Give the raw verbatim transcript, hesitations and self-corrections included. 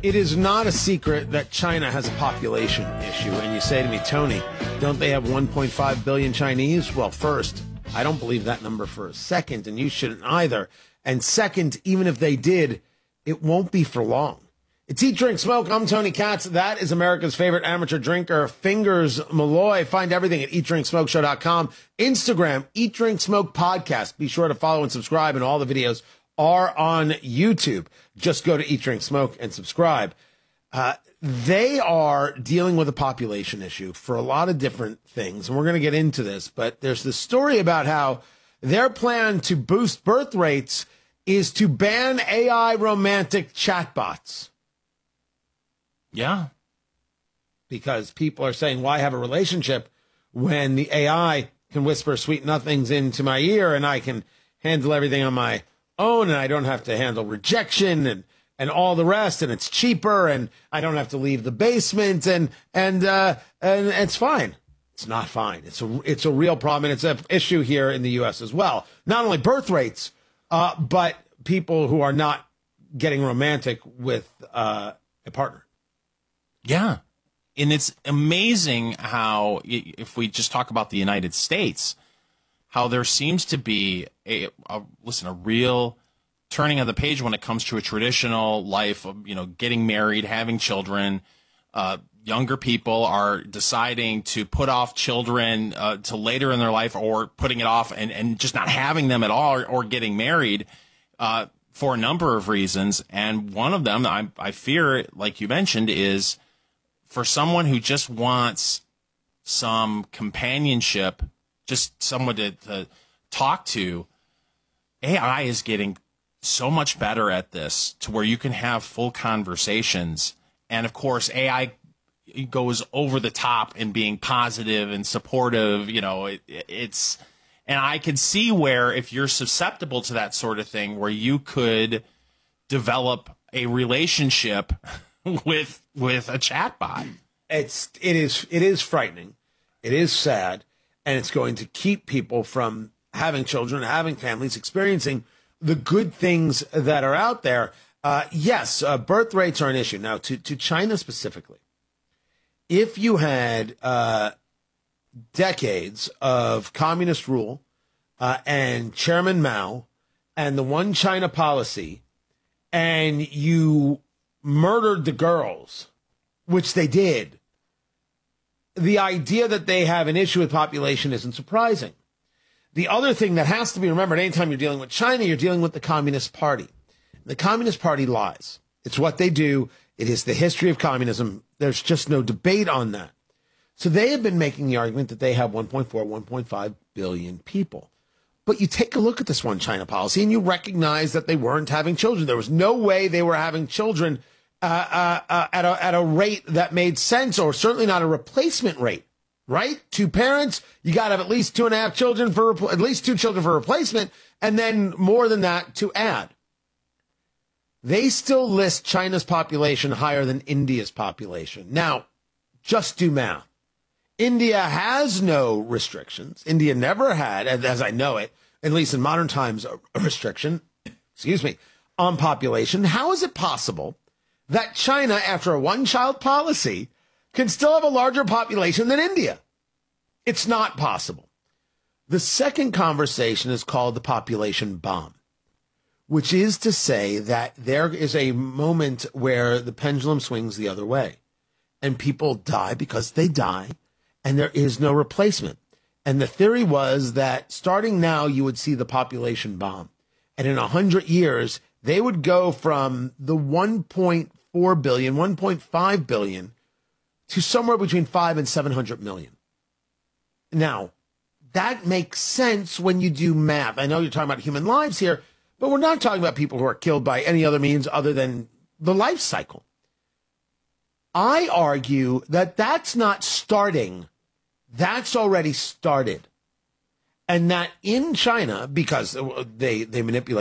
It is not a secret that China has a population issue. And you say to me, Tony, don't they have one point five billion Chinese? Well, first, I don't believe that number for a second, and you shouldn't either. And second, even if they did, it won't be for long. It's Eat, Drink, Smoke. I'm Tony Katz. That is America's favorite amateur drinker, Fingers Malloy. Find everything at eat drink smoke show dot com. Instagram, Eat, Drink, Smoke Podcast. Be sure to follow and subscribe, and all the videos are on YouTube. Just go to Eat, Drink, Smoke and subscribe. Uh, they are dealing with a population issue for a lot of different things, and we're going to get into this, but there's this story about how their plan to boost birth rates is to ban A I romantic chatbots. Yeah. Because people are saying, why have a relationship when the A I can whisper sweet nothings into my ear and I can handle everything on my own and I don't have to handle rejection and, and all the rest, and it's cheaper and I don't have to leave the basement and and uh, and it's fine. It's not fine. It's a, it's a real problem, and it's an issue here in the U S as well. Not only birth rates, uh, but people who are not getting romantic with uh, a partner. Yeah. And it's amazing how, if we just talk about the United States, how there seems to be a, a listen, a real turning of the page when it comes to a traditional life of, you know, getting married, having children. Uh, younger people are deciding to put off children uh, to later in their life, or putting it off and, and just not having them at all, or, or getting married uh, for a number of reasons. And one of them, I, I fear, like you mentioned, is for someone who just wants some companionship, just someone to, to talk to. A I is getting so much better at this, to where you can have full conversations. And of course, A I goes over the top in being positive and supportive. You know, it, it's, and I can see where, if you're susceptible to that sort of thing, where you could develop a relationship with with a chatbot. It's it is it is frightening. It is sad, and it's going to keep people from having children, having families, experiencing the good things that are out there. Uh, yes, uh, birth rates are an issue. Now, to, to China specifically, if you had uh, decades of communist rule uh, and Chairman Mao and the One China policy, and you murdered the girls, which they did, the idea that they have an issue with population isn't surprising. The other thing that has to be remembered anytime you're dealing with China, you're dealing with the Communist Party. The Communist Party lies. It's what they do. It is the history of communism. There's just no debate on that. So they have been making the argument that they have one point four, one point five billion people. But you take a look at this One China policy and you recognize that they weren't having children. There was no way they were having children uh, uh, uh, at, a, at a rate that made sense, or certainly not a replacement rate. Right? Two parents, you got to have at least two and a half children for, at least two children for replacement, and then more than that to add. They still list China's population higher than India's population. Now, just do math. India has no restrictions. India never had, as I know it, at least in modern times, a restriction, excuse me, on population. How is it possible that China, after a one-child policy, can still have a larger population than India? It's not possible. The second conversation is called the population bomb, which is to say that there is a moment where the pendulum swings the other way and people die because they die and there is no replacement. And the theory was that starting now, you would see the population bomb. And in one hundred years, they would go from the one point four billion, one point five billion to somewhere between five and seven hundred million. Now, that makes sense when you do math. I know you're talking about human lives here, but we're not talking about people who are killed by any other means other than the life cycle. I argue that that's not starting. That's already started. And that in China, because they, they manipulate